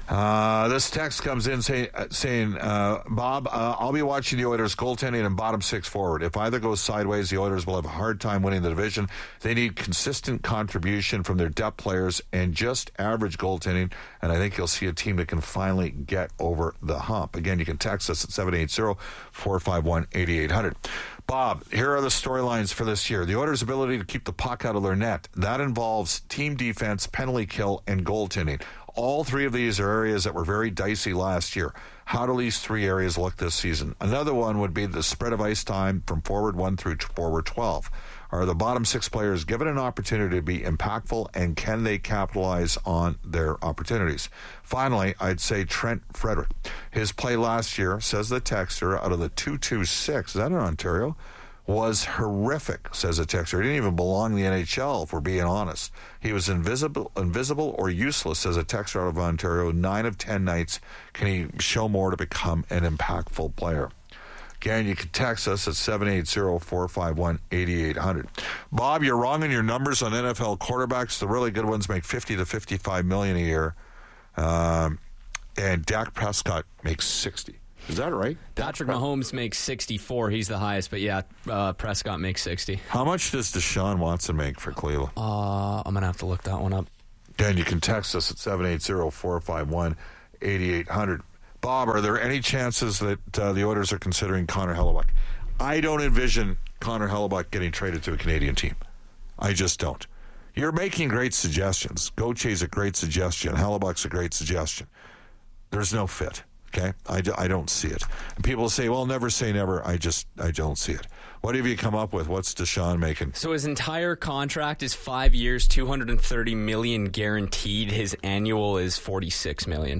This text comes in saying, Bob, I'll be watching the Oilers goaltending and bottom six forward. If either goes sideways, the Oilers will have a hard time winning the division. They need consistent contribution from their depth players and just average goaltending, and I think you'll see a team that can finally get over the hump. Again, you can text us at 780-451-8800. Bob, here are the storylines for this year. The Oilers' ability to keep the puck out of their net. That involves team defense, penalty kill, and goaltending. All three of these are areas that were very dicey last year. How do these three areas look this season? Another one would be the spread of ice time from forward 1 through forward 12. Are the bottom six players given an opportunity to be impactful, and can they capitalize on their opportunities? Finally, I'd say Trent Frederick. His play last year, says the texter, out of the 226, is that in Ontario, was horrific, says a texter. He didn't even belong in the NHL, if we're being honest. He was invisible or useless, says a texter out of Ontario. 9 of 10 nights. Can he show more to become an impactful player? Again, you can text us at 780-451-8800. Bob, you're wrong in your numbers on NFL quarterbacks. The really good ones make $50 to $55 million a year. And Dak Prescott makes $60. Is that right? Patrick Mahomes makes 64. He's the highest, but yeah, Prescott makes 60. How much does Deshaun Watson make for Cleveland? I'm going to have to look that one up. Again, you can text us at 780-451-8800. Bob, are there any chances that the Oilers are considering Connor Hellebuyck? I don't envision Connor Hellebuyck getting traded to a Canadian team. I just don't. You're making great suggestions. Gauthier is a great suggestion. Hellebuck's a great suggestion. There's no fit. Okay, I don't see it. And people say, well, never say never. I don't see it. What have you come up with? What's Deshaun making? So his entire contract is 5 years, $230 million guaranteed. His annual is $46 million.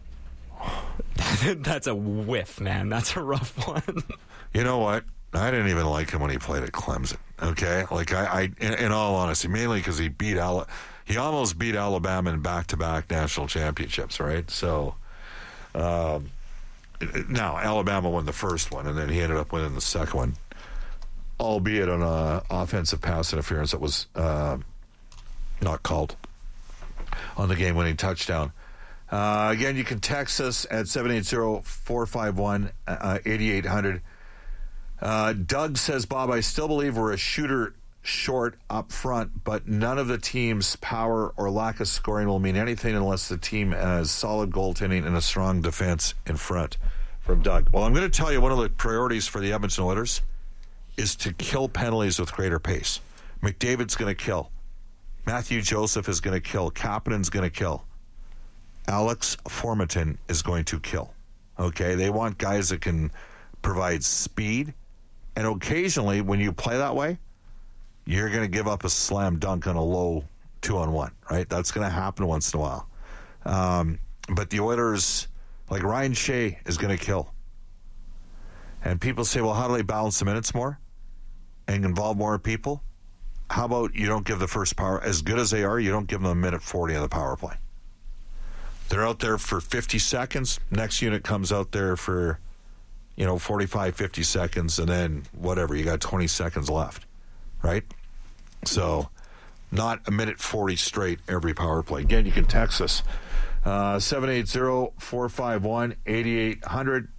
That's a whiff, man. That's a rough one. You know what? I didn't even like him when he played at Clemson. Okay, like I in all honesty, mainly because he almost beat Alabama in back-to-back national championships, right? So. Now, Alabama won the first one, and then he ended up winning the second one, albeit on an offensive pass interference that was not called on the game-winning touchdown. Again, you can text us at 780-451-8800. Doug says, Bob, I still believe we're a shooter short up front, but none of the team's power or lack of scoring will mean anything unless the team has solid goaltending and a strong defense in front. From Doug. Well, I'm going to tell you one of the priorities for the Edmonton Oilers is to kill penalties with greater pace. McDavid's going to kill. Matthew Joseph is going to kill. Kapanen's going to kill. Alex Formenton is going to kill. Okay? They want guys that can provide speed, and occasionally when you play that way, you're going to give up a slam dunk on a low 2-on-1, right? That's going to happen once in a while. But the Oilers, like Ryan Shea, is going to kill. And people say, well, how do they balance the minutes more and involve more people? How about you don't give the first power, as good as they are, you don't give them a minute 40 on the power play. They're out there for 50 seconds. Next unit comes out there for, 45, 50 seconds, and then whatever, you got 20 seconds left. Right? So, not a minute 40 straight every power play. Again, you can text us. 780-451-8800.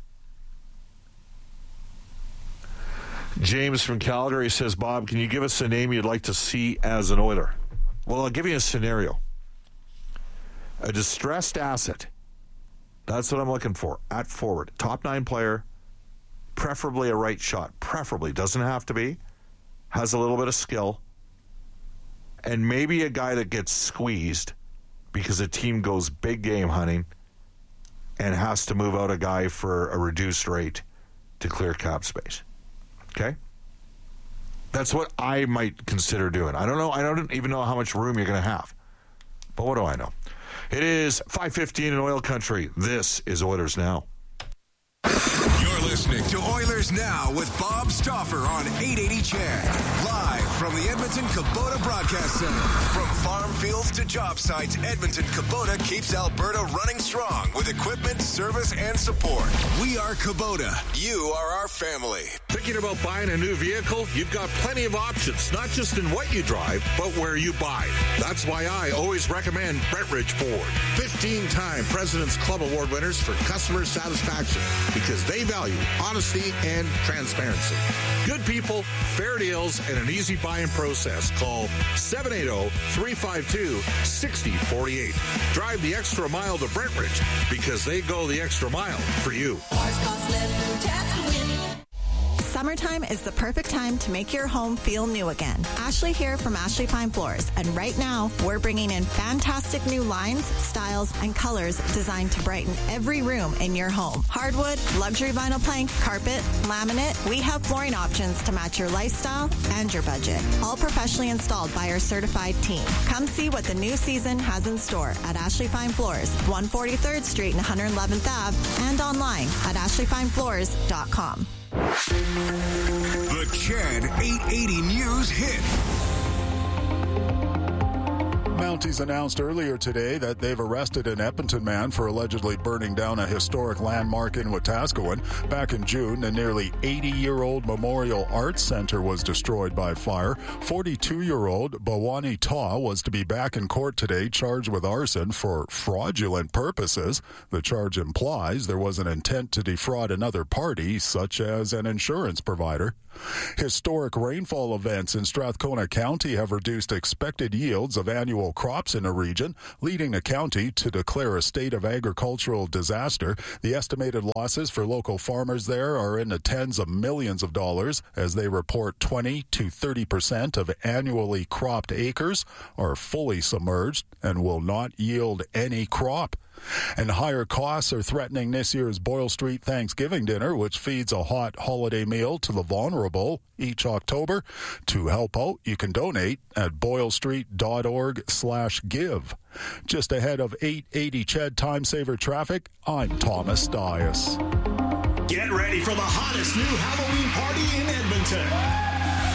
James from Calgary says, Bob, can you give us a name you'd like to see as an Oiler? Well, I'll give you a scenario. A distressed asset. That's what I'm looking for. At forward. Top 9 player. Preferably a right shot. Preferably. Doesn't have to be. Has a little bit of skill, and maybe a guy that gets squeezed because a team goes big game hunting and has to move out a guy for a reduced rate to clear cap space. Okay? That's what I might consider doing. I don't know. I don't even know how much room you're going to have. But what do I know? It is 5:15 in Oil Country. This is Oilers Now. You're listening listening to Oilers Now with Bob Stauffer on 880 CHED. Live from the Edmonton Kubota Broadcast Center. From farm fields to job sites, Edmonton Kubota keeps Alberta running strong with equipment, service, and support. We are Kubota. You are our family. Thinking about buying a new vehicle? You've got plenty of options, not just in what you drive, but where you buy. That's why I always recommend Brentridge Ford. 15-time President's Club Award winners for customer satisfaction because they value honesty and transparency. Good people, fair deals, and an easy buying process. Call 780-352-6048. Drive the extra mile to Brentridge because they go the extra mile for you. Summertime is the perfect time to make your home feel new again. Ashley here from Ashley Fine Floors, and right now we're bringing in fantastic new lines, styles, and colors designed to brighten every room in your home. Hardwood, luxury vinyl plank, carpet, laminate, we have flooring options to match your lifestyle and your budget. All professionally installed by our certified team. Come see what the new season has in store at Ashley Fine Floors, 143rd Street and 111th Ave, and online at ashleyfinefloors.com. The CHED 880 News Hit. Mounties announced earlier today that they've arrested an Edmonton man for allegedly burning down a historic landmark in Wetaskiwin. Back in June, the nearly 80-year-old Memorial Arts Center was destroyed by fire. 42-year-old Bawani Taw was to be back in court today, charged with arson for fraudulent purposes. The charge implies there was an intent to defraud another party, such as an insurance provider. Historic rainfall events in Strathcona County have reduced expected yields of annual crops in the region, leading the county to declare a state of agricultural disaster. The estimated losses for local farmers there are in the tens of millions of dollars, as they report 20 to 30% of annually cropped acres are fully submerged and will not yield any crop. And higher costs are threatening this year's Boyle Street Thanksgiving dinner, which feeds a hot holiday meal to the vulnerable each October. To help out, you can donate at boylestreet.org/give. Just ahead of 880 CHED Time Saver Traffic, I'm Thomas Dias. Get ready for the hottest new Halloween party in Edmonton.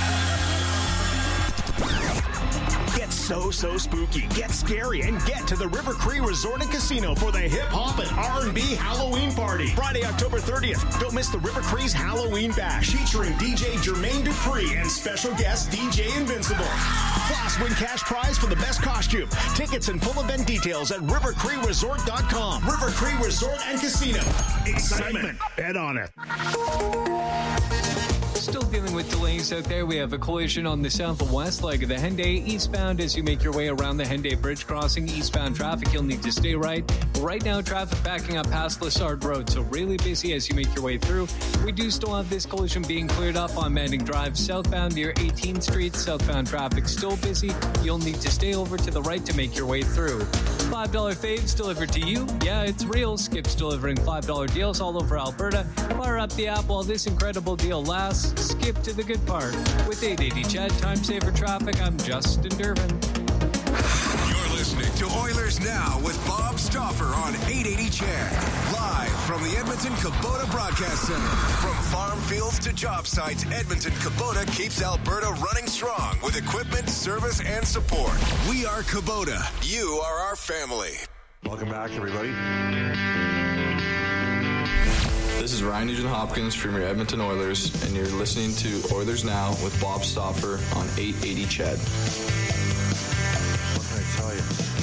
Get so spooky, get scary, and get to the River Cree Resort and Casino for the hip-hop and R&B Halloween party. Friday, October 30th. Don't miss the River Cree's Halloween Bash, featuring DJ Jermaine Dupree and special guest DJ Invincible. Plus, win cash prize for the best costume. Tickets and full event details at rivercreeresort.com. River Cree Resort and Casino. Excitement. Bet on it. Still dealing with delays out there. We have a collision on the southwest leg of the Henday eastbound as you make your way around the Henday Bridge crossing. Eastbound traffic, you'll need to stay right. Right now, traffic backing up past Lessard Road, so really busy as you make your way through. We do still have this collision being cleared up on Manning Drive southbound near 18th Street. Southbound traffic still busy. You'll need to stay over to the right to make your way through. $5 faves delivered to you. Yeah, it's real. Skip's delivering $5 deals all over Alberta. Fire up the app while this incredible deal lasts. Skip to the good part. With 880 CHED Time Saver Traffic, I'm Justin Durbin. You're listening to Oilers Now with Bob Stauffer on 880 CHED. Live from the Edmonton Kubota Broadcast Center. From farm fields to job sites, Edmonton Kubota keeps Alberta running strong with equipment, service, and support. We are Kubota. You are our family. Welcome back, everybody. This is Ryan Nugent-Hopkins from your Edmonton Oilers, and you're listening to Oilers Now with Bob Stauffer on 880 CHED. What can I tell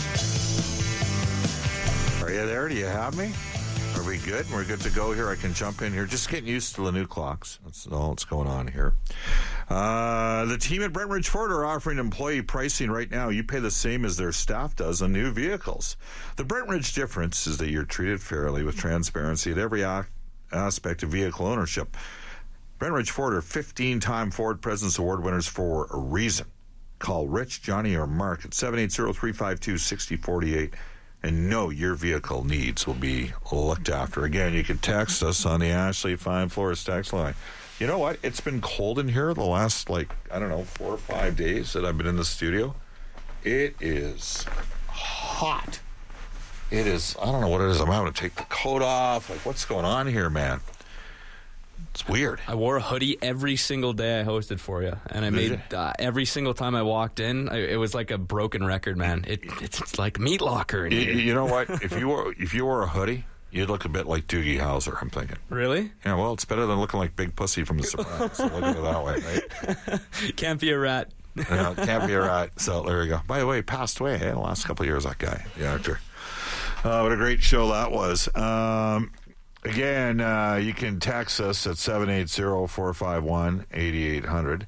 you? Are you there? Do you have me? Are we good? We're good to go here. I can jump in here. Just getting used to the new clocks. That's all that's going on here. The team at Brentridge Ford are offering employee pricing right now. You pay the same as their staff does on new vehicles. The Brentridge difference is that you're treated fairly with transparency at every aspect of vehicle ownership. Brentridge Ford are 15-time Ford President's Award winners for a reason. Call Rich, Johnny, or Mark at 780-352-6048 and know your vehicle needs will be looked after. Again, you can text us on the Ashley Fine Floors text line. You know what? It's been cold in here the last, 4 or 5 days that I've been in the studio. It is hot. It is, I don't know what it is. I'm having to take the coat off. What's going on here, man? It's weird. I wore a hoodie every single day I hosted for you, and I made every single time I walked in, it was like a broken record, man. It's like meat locker in here. You know what? If you wore a hoodie, you'd look a bit like Doogie Howser, I'm thinking. Really? Yeah, well, it's better than looking like Big Pussy from The Sopranos. So look at it that way, right? Can't be a rat. No, can't be a rat. So there you go. By the way, he passed away in the last couple of years, that guy, the actor. What a great show that was. Again, you can text us at 780-451-8800.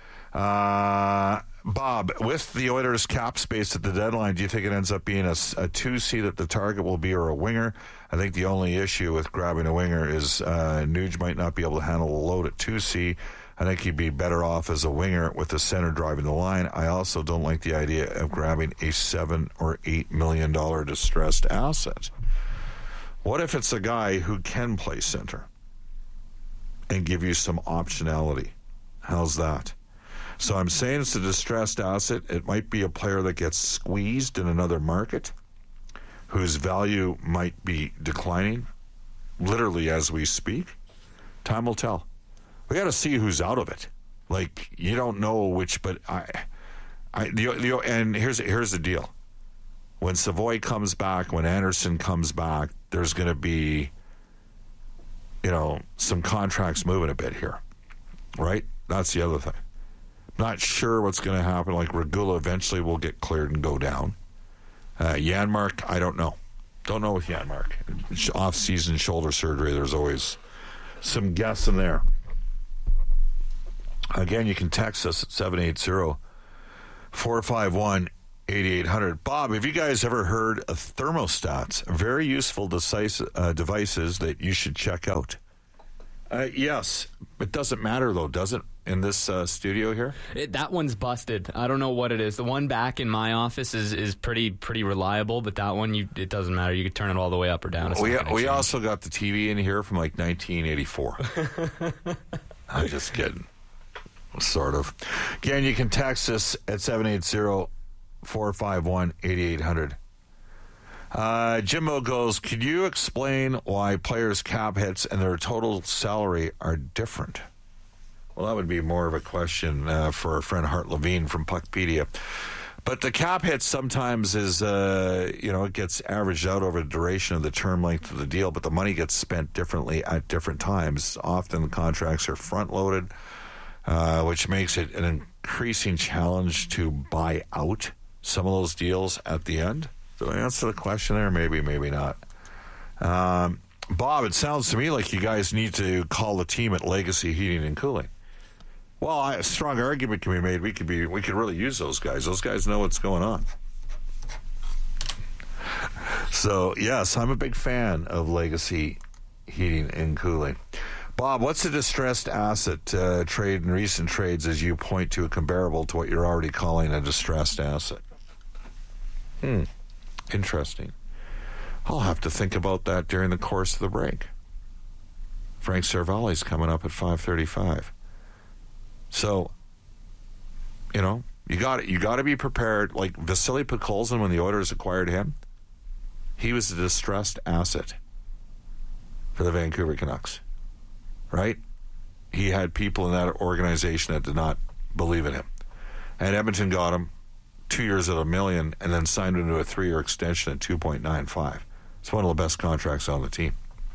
Bob, with the Oilers cap space at the deadline, do you think it ends up being a 2C that the target will be, or a winger? I think the only issue with grabbing a winger is Nuge might not be able to handle the load at 2C. I think he'd be better off as a winger with the center driving the line. I also don't like the idea of grabbing a $7 or $8 million distressed asset. What if it's a guy who can play center and give you some optionality? How's that? So I'm saying it's a distressed asset. It might be a player that gets squeezed in another market, whose value might be declining, literally as we speak. Time will tell. We got to see who's out of it. Like, you don't know which, but and here's the deal. When Savoy comes back, when Anderson comes back, there's going to be, some contracts moving a bit here, right? That's the other thing. Not sure what's going to happen. Like, Regula eventually will get cleared and go down. Janmark, I don't know. Don't know with Janmark. Off-season shoulder surgery, there's always some guessing there. Again, you can text us at 780-451-8800. Bob, have you guys ever heard of thermostats? Very useful devices that you should check out. Yes. It doesn't matter, though, does it, in this studio here? That one's busted. I don't know what it is. The one back in my office is pretty reliable, but that one, it doesn't matter. You could turn it all the way up or down. We also got the TV in here from like 1984. I'm just kidding. Sort of. Again, you can text us at 780-451-8800. Jimbo goes, could you explain why players' cap hits and their total salary are different? Well, that would be more of a question for our friend Hart Levine from Puckpedia. But the cap hit sometimes is, it gets averaged out over the duration of the term length of the deal, but the money gets spent differently at different times. Often the contracts are front-loaded, which makes it an increasing challenge to buy out some of those deals at the end. So answer the question there, maybe not. Bob, it sounds to me like you guys need to call the team at Legacy Heating and Cooling. Well, a strong argument can be made. We could really use those guys. Those guys know what's going on. So, yes, I'm a big fan of Legacy Heating and Cooling. Bob, what's a distressed asset trade in recent trades as you point to a comparable to what you're already calling a distressed asset? Interesting. I'll have to think about that during the course of the break. Frank Cervalli's coming up at 5:35. So, you got to be prepared. Like Vasily Podkolzin, when the Oilers acquired him, he was a distressed asset for the Vancouver Canucks, right? He had people in that organization that did not believe in him. And Edmonton got him 2 years at $1 million and then signed him to a 3-year extension at $2.95. It's one of the best contracts on the team.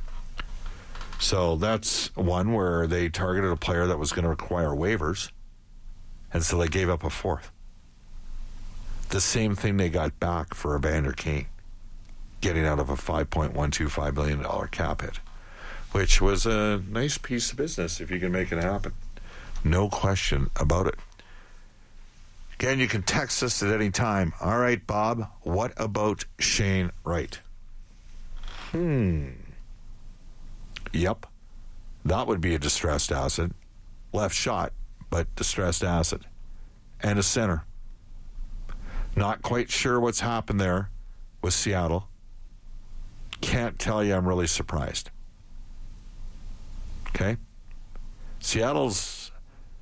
So that's one where they targeted a player that was going to require waivers, and so they gave up a fourth. The same thing they got back for Evander Kane, getting out of a $5.125 billion cap hit, which was a nice piece of business if you can make it happen. No question about it. Again, you can text us at any time. All right, Bob, what about Shane Wright? Yep. That would be a distressed asset. Left shot, but distressed asset. And a center. Not quite sure what's happened there with Seattle. Can't tell you I'm really surprised. Okay? Seattle's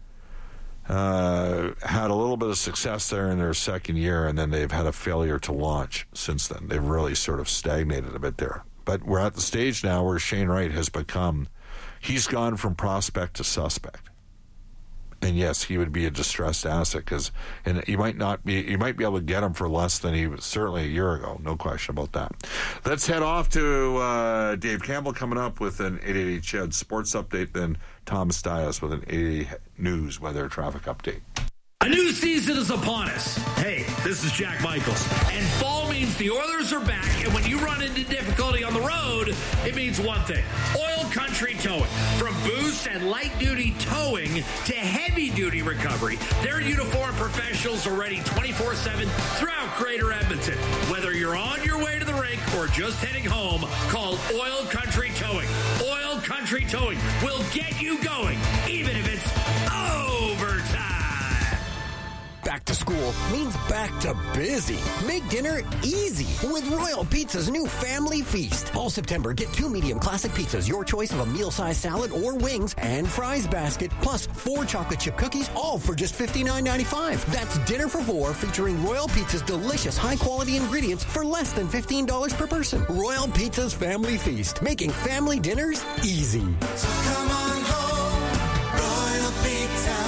had a little bit of success there in their second year, and then they've had a failure to launch since then. They've really sort of stagnated a bit there. But we're at the stage now where Shane Wright has become he's gone from prospect to suspect. And yes, he would be a distressed asset and you might be able to get him for less than he was certainly a year ago. No question about that. Let's head off to Dave Campbell coming up with an 880 CHED sports update. Then Thomas Dias with an 880 News weather traffic update. A new season is upon us. Hey, this is Jack Michaels. And fall means the Oilers are back, and when you run into difficulty on the road, it means one thing. Oil Country Towing. From boost and light-duty towing to heavy-duty recovery, their uniformed professionals are ready 24/7 throughout Greater Edmonton. Whether you're on your way to the rink or just heading home, call Oil Country Towing. Oil Country Towing will get you going, even if it's overtime. Back to school means back to busy. Make dinner easy with Royal Pizza's new Family Feast. All September, get 2 medium classic pizzas, your choice of a meal-sized salad or wings, and fries basket, plus 4 chocolate chip cookies, all for just $59.95. That's dinner for 4, featuring Royal Pizza's delicious high-quality ingredients for less than $15 per person. Royal Pizza's Family Feast, making family dinners easy. So come on home, Royal Pizza.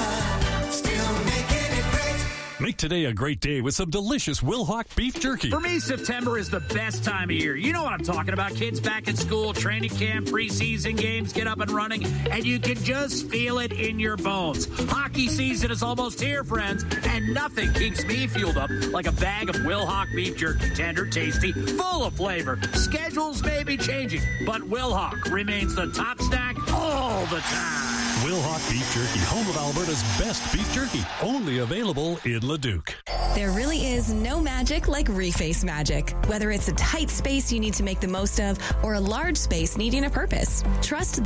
Make today a great day with some delicious Wilhauk beef jerky. For me, September is the best time of year. You know what I'm talking about. Kids back at school, training camp, preseason games get up and running, and you can just feel it in your bones. Hockey season is almost here, friends, and nothing keeps me fueled up like a bag of Wilhauk beef jerky. Tender, tasty, full of flavor. Schedules may be changing, but Wilhauk remains the top snack all the time. Wilhauk beef jerky, home of Alberta's best beef jerky. Only available in Leduc. There really is no magic like Reface magic. Whether it's a tight space you need to make the most of or a large space needing a purpose, trust